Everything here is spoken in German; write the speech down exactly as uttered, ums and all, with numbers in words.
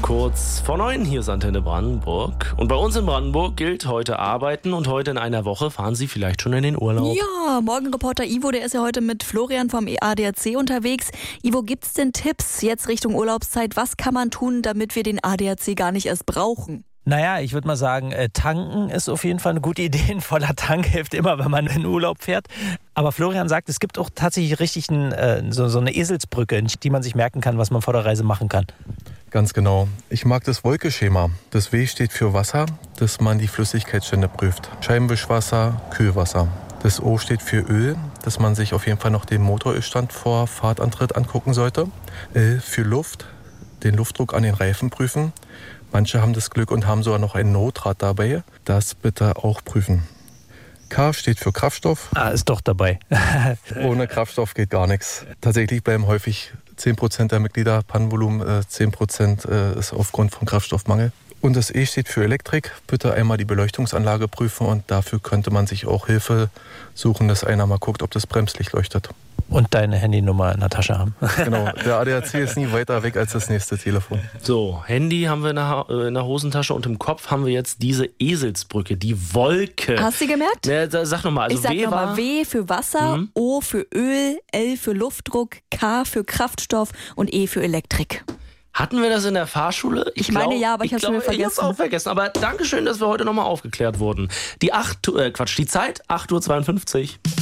Kurz vor neun, hier ist Antenne Brandenburg. Und bei uns in Brandenburg gilt heute arbeiten und heute in einer Woche fahren Sie vielleicht schon in den Urlaub. Ja, Morgenreporter Ivo, der ist ja heute mit Florian vom A D A C unterwegs. Ivo, gibt's denn Tipps jetzt Richtung Urlaubszeit? Was kann man tun, damit wir den A D A C gar nicht erst brauchen? Naja, ich würde mal sagen, äh, tanken ist auf jeden Fall eine gute Idee. Ein voller Tank hilft immer, wenn man in Urlaub fährt. Aber Florian sagt, es gibt auch tatsächlich richtig ein, äh, so, so eine Eselsbrücke, die man sich merken kann, was man vor der Reise machen kann. Ganz genau. Ich mag das Wolke-Schema. Das W steht für Wasser, dass man die Flüssigkeitsstände prüft. Scheibenwischwasser, Kühlwasser. Das O steht für Öl, dass man sich auf jeden Fall noch den Motorölstand vor Fahrtantritt angucken sollte. L für Luft, den Luftdruck an den Reifen prüfen. Manche haben das Glück und haben sogar noch ein Notrad dabei. Das bitte auch prüfen. K steht für Kraftstoff. Ah, ist doch dabei. Ohne Kraftstoff geht gar nichts. Tatsächlich bleiben häufig zehn Prozent der Mitglieder Pannenvolumen, zehn Prozent ist aufgrund von Kraftstoffmangel. Und das E steht für Elektrik. Bitte einmal die Beleuchtungsanlage prüfen und dafür könnte man sich auch Hilfe suchen, dass einer mal guckt, ob das Bremslicht leuchtet. Und deine Handynummer in der Tasche haben. Genau, der A D A C ist nie weiter weg als das nächste Telefon. So, Handy haben wir in der, in der Hosentasche und im Kopf haben wir jetzt diese Eselsbrücke, die Wolke. Hast du gemerkt? Ja, sag nochmal. Also ich sag W nochmal, war W für Wasser, mhm. O für Öl, L für Luftdruck, K für Kraftstoff und E für Elektrik. Hatten wir das in der Fahrschule? Ich, ich meine ja, aber ich, ich habe es mir vergessen. Ich hab's auch vergessen. Aber Dankeschön, dass wir heute nochmal aufgeklärt wurden. Die acht, äh, Quatsch, die Zeit, acht Uhr zweiundfünfzig.